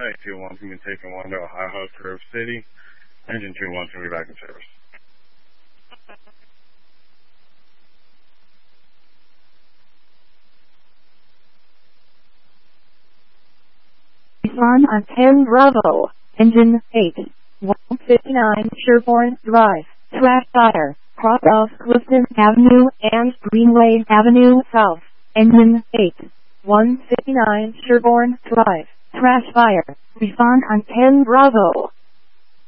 Contact 2-1 can be taken 1 to Ohio House Grove City. Engine 2-1 can be back in service. On 10 Bravo, Engine 8, 159 Sherborne Drive, track fire, cross of Clifton Avenue and Greenway Avenue South, Engine 8, 159 Sherborne Drive, trash fire, respond on 10 Bravo.